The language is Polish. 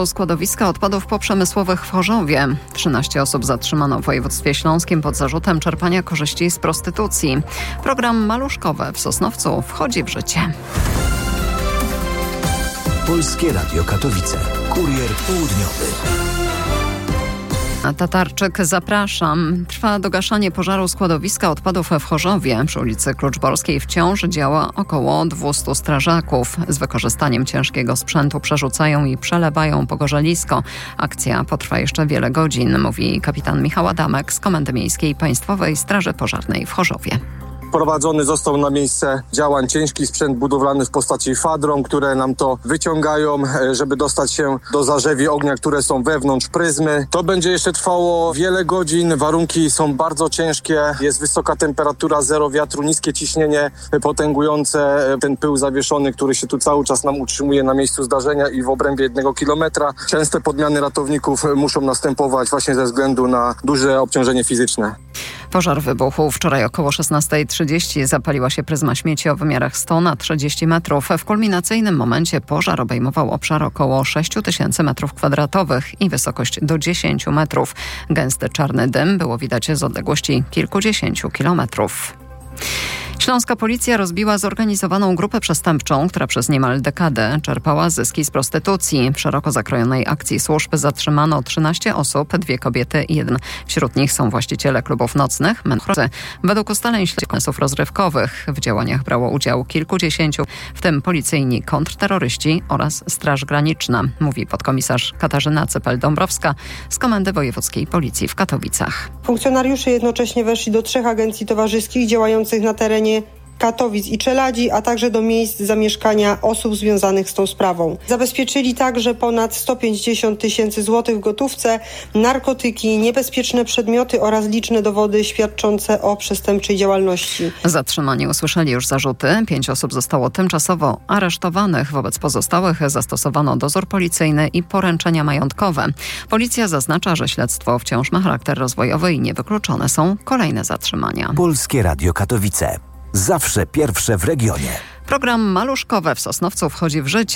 pożaru składowiska odpadów poprzemysłowych w Chorzowie. 13 osób zatrzymano w województwie śląskim pod zarzutem czerpania korzyści z prostytucji. Program Maluszkowe w Sosnowcu wchodzi w życie. Polskie Radio Katowice. Kurier południowy. Tatarczyk, zapraszam. Trwa dogaszanie pożaru składowiska odpadów w Chorzowie. Przy ulicy Kluczborskiej wciąż działa około 200 strażaków. Z wykorzystaniem ciężkiego sprzętu przerzucają i przelewają pogorzelisko. Akcja potrwa jeszcze wiele godzin, mówi kapitan Michał Adamek z Komendy Miejskiej Państwowej Straży Pożarnej w Chorzowie. Wprowadzony został na miejsce działań ciężki sprzęt budowlany w postaci fadron, które nam to wyciągają, żeby dostać się do zarzewi ognia, które są wewnątrz pryzmy. To będzie jeszcze trwało wiele godzin. Warunki są bardzo ciężkie. Jest wysoka temperatura, zero wiatru, niskie ciśnienie potęgujące ten pył zawieszony, który się tu cały czas nam utrzymuje na miejscu zdarzenia i w obrębie 1 kilometra. Częste podmiany ratowników muszą następować właśnie ze względu na duże obciążenie fizyczne. Pożar wybuchł wczoraj około 16:30. Zapaliła się pryzma śmieci o wymiarach 100 na 30 metrów. W kulminacyjnym momencie pożar obejmował obszar około 6000 metrów kwadratowych i wysokość do 10 metrów. Gęsty czarny dym było widać z odległości kilkudziesięciu kilometrów. Śląska policja rozbiła zorganizowaną grupę przestępczą, która przez niemal dekadę czerpała zyski z prostytucji. W szeroko zakrojonej akcji służb zatrzymano 13 osób, 2 kobiety i 1. Wśród nich są właściciele klubów nocnych, mędrcy. Według ustaleń śledczych rozrywkowych w działaniach brało udział kilkudziesięciu, w tym policyjni kontrterroryści oraz Straż Graniczna, mówi podkomisarz Katarzyna Cypel-Dąbrowska z Komendy Wojewódzkiej Policji w Katowicach. Funkcjonariusze jednocześnie weszli do 3 agencji towarzyskich działających na terenie Katowic i Czeladzi, a także do miejsc zamieszkania osób związanych z tą sprawą. Zabezpieczyli także ponad 150 000 złotych w gotówce, narkotyki, niebezpieczne przedmioty oraz liczne dowody świadczące o przestępczej działalności. Zatrzymani usłyszeli już zarzuty. 5 osób zostało tymczasowo aresztowanych. Wobec pozostałych zastosowano dozór policyjny i poręczenia majątkowe. Policja zaznacza, że śledztwo wciąż ma charakter rozwojowy i niewykluczone są kolejne zatrzymania. Polskie Radio Katowice. Zawsze pierwsze w regionie. Program Maluszkowe w Sosnowcu wchodzi w życie.